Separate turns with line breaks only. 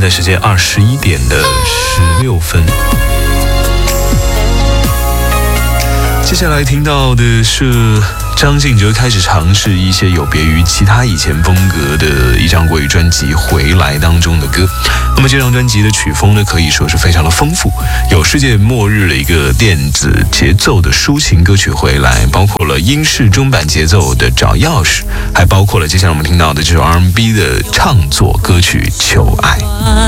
在时间21:16。接下来听到的是张信哲开始尝试一些有别于其他以前风格的一张国语专辑《回来》当中的歌。那么这张专辑的曲风呢，可以说是非常的丰富，有世界末日的一个电子节奏的抒情歌曲《回来》，包括了英式中版节奏的找钥匙，还包括了接下来我们听到的这首 R&B 的唱作歌曲《求爱》。